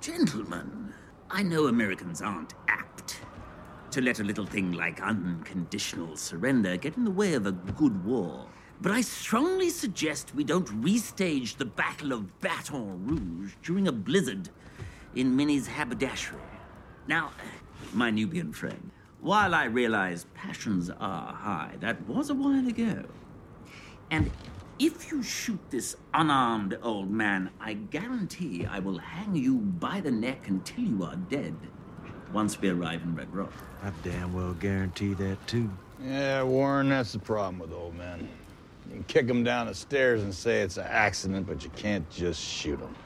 Gentlemen, I know Americans aren't apt to let a little thing like unconditional surrender get in the way of a good war. But I strongly suggest we don't restage the Battle of Baton Rouge during a blizzard in Minnie's haberdashery. Now, my Nubian friend, while I realize passions are high, that was a while ago. And if you shoot this unarmed old man, I guarantee I will hang you by the neck until you are dead once we arrive in Red Rock. I damn well guarantee that, too. Yeah, Warren, that's the problem with old men. You can kick them down the stairs and say it's an accident, but you can't just shoot them.